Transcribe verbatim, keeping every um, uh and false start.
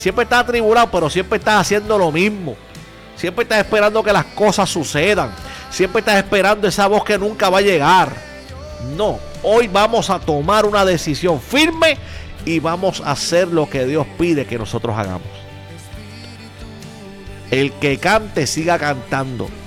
Siempre estás atribulado, pero siempre estás haciendo lo mismo. Siempre estás esperando que las cosas sucedan. Siempre estás esperando esa voz que nunca va a llegar. No, hoy vamos a tomar una decisión firme y vamos a hacer lo que Dios pide que nosotros hagamos. El que cante, siga cantando.